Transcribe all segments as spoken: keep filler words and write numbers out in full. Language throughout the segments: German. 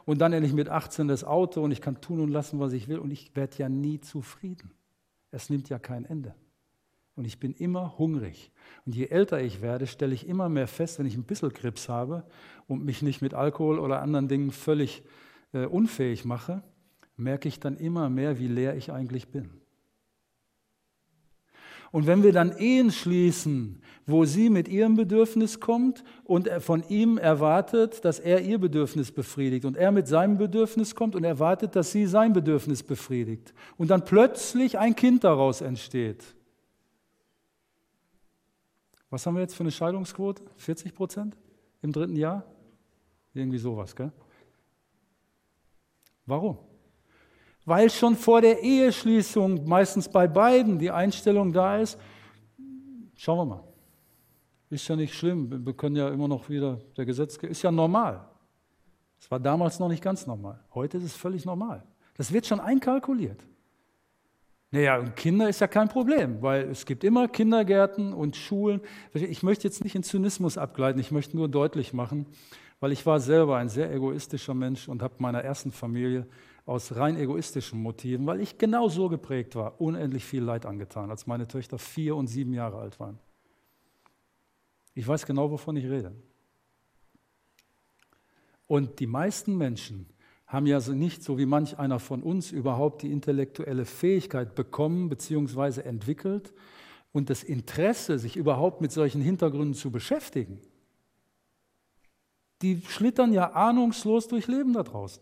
und dann endlich mit achtzehn das Auto und ich kann tun und lassen, was ich will und ich werde ja nie zufrieden. Es nimmt ja kein Ende. Und ich bin immer hungrig. Und je älter ich werde, stelle ich immer mehr fest, wenn ich ein bisschen Krebs habe und mich nicht mit Alkohol oder anderen Dingen völlig äh, unfähig mache, merke ich dann immer mehr, wie leer ich eigentlich bin. Und wenn wir dann Ehen schließen, wo sie mit ihrem Bedürfnis kommt und er von ihm erwartet, dass er ihr Bedürfnis befriedigt und er mit seinem Bedürfnis kommt und erwartet, dass sie sein Bedürfnis befriedigt und dann plötzlich ein Kind daraus entsteht. Was haben wir jetzt für eine Scheidungsquote? vierzig Prozent im dritten Jahr? Irgendwie sowas, gell? Warum? Weil schon vor der Eheschließung meistens bei beiden die Einstellung da ist, schauen wir mal, ist ja nicht schlimm, wir können ja immer noch wieder, der Gesetzgeber, ist ja normal. Das war damals noch nicht ganz normal, heute ist es völlig normal. Das wird schon einkalkuliert. Naja, und Kinder ist ja kein Problem, weil es gibt immer Kindergärten und Schulen. Ich möchte jetzt nicht in Zynismus abgleiten, ich möchte nur deutlich machen, weil ich war selber ein sehr egoistischer Mensch und habe meiner ersten Familie aus rein egoistischen Motiven, weil ich genau so geprägt war, unendlich viel Leid angetan, als meine Töchter vier und sieben Jahre alt waren. Ich weiß genau, wovon ich rede. Und die meisten Menschen haben ja so nicht, so wie manch einer von uns, überhaupt die intellektuelle Fähigkeit bekommen bzw. entwickelt und das Interesse, sich überhaupt mit solchen Hintergründen zu beschäftigen. Die schlittern ja ahnungslos durch Leben da draußen.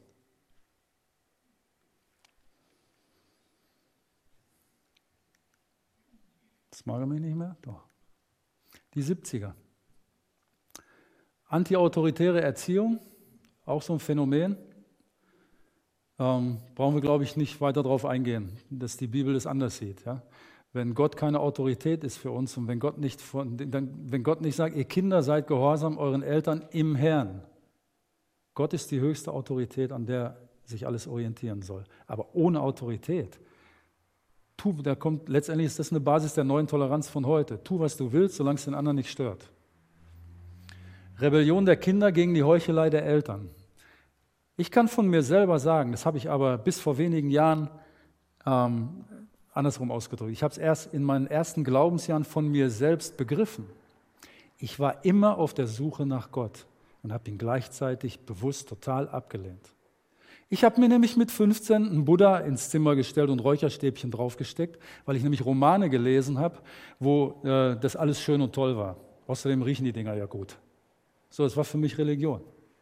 Das mag er mich nicht mehr? Doch. Die siebziger. Antiautoritäre Erziehung, auch so ein Phänomen. Ähm, brauchen wir, glaube ich, nicht weiter darauf eingehen, dass die Bibel es anders sieht. Ja? Wenn Gott keine Autorität ist für uns und wenn Gott nicht, von, dann, wenn Gott nicht sagt, ihr Kinder seid gehorsam euren Eltern im Herrn. Gott ist die höchste Autorität, an der sich alles orientieren soll. Aber ohne Autorität, tu, da kommt, letztendlich ist das eine Basis der neuen Toleranz von heute. Tu, was du willst, solange es den anderen nicht stört. Rebellion der Kinder gegen die Heuchelei der Eltern. Ich kann von mir selber sagen, das habe ich aber bis vor wenigen Jahren ähm, andersrum ausgedrückt. Ich habe es erst in meinen ersten Glaubensjahren von mir selbst begriffen. Ich war immer auf der Suche nach Gott und habe ihn gleichzeitig bewusst total abgelehnt. Ich habe mir nämlich mit fünfzehn einen Buddha ins Zimmer gestellt und Räucherstäbchen draufgesteckt, weil ich nämlich Romane gelesen habe, wo äh, das alles schön und toll war. Außerdem riechen die Dinger ja gut. So, das war für mich Religion.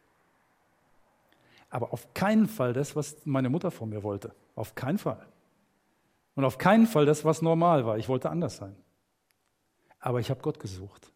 Aber auf keinen Fall das, was meine Mutter von mir wollte. Auf keinen Fall. Und auf keinen Fall das, was normal war. Ich wollte anders sein. Aber ich habe Gott gesucht.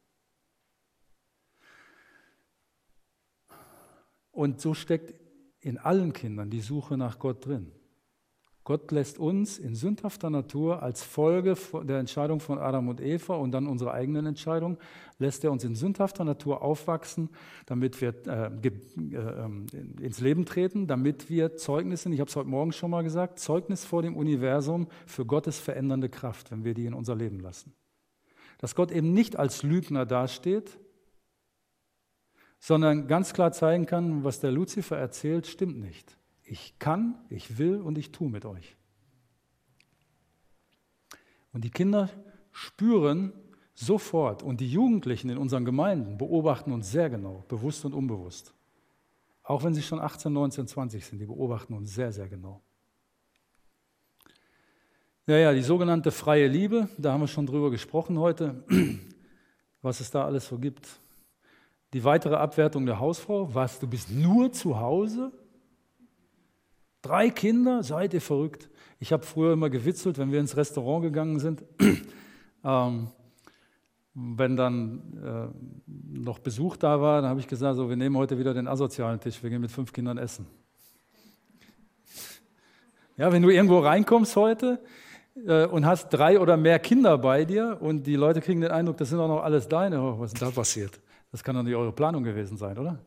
Und so steckt in allen Kindern die Suche nach Gott drin. Gott lässt uns in sündhafter Natur als Folge der Entscheidung von Adam und Eva und dann unserer eigenen Entscheidung, lässt er uns in sündhafter Natur aufwachsen, damit wir äh, äh, ins Leben treten, damit wir Zeugnis sind, ich habe es heute Morgen schon mal gesagt, Zeugnis vor dem Universum für Gottes verändernde Kraft, wenn wir die in unser Leben lassen. Dass Gott eben nicht als Lügner dasteht, sondern ganz klar zeigen kann, was der Luzifer erzählt, stimmt nicht. Ich kann, ich will und ich tue mit euch. Und die Kinder spüren sofort und die Jugendlichen in unseren Gemeinden beobachten uns sehr genau, bewusst und unbewusst. Auch wenn sie schon achtzehn, neunzehn, zwanzig sind, die beobachten uns sehr, sehr genau. Ja, ja, die sogenannte freie Liebe, da haben wir schon drüber gesprochen heute, was es da alles so gibt. Die weitere Abwertung der Hausfrau, was, du bist nur zu Hause? Drei Kinder, seid ihr verrückt? Ich habe früher immer gewitzelt, wenn wir ins Restaurant gegangen sind, ähm, wenn dann äh, noch Besuch da war, dann habe ich gesagt, so, wir nehmen heute wieder den asozialen Tisch, wir gehen mit fünf Kindern essen. Ja, wenn du irgendwo reinkommst heute äh, und hast drei oder mehr Kinder bei dir und die Leute kriegen den Eindruck, das sind auch noch alles deine, oh, was ist denn da passiert? Das kann doch nicht eure Planung gewesen sein, oder?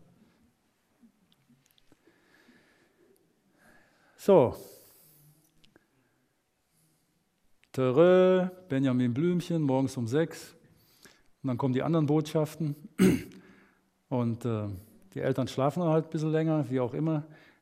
So. Terö, Benjamin Blümchen, morgens um sechs. Und dann kommen die anderen Botschaften. Und äh, die Eltern schlafen halt ein bisschen länger, wie auch immer.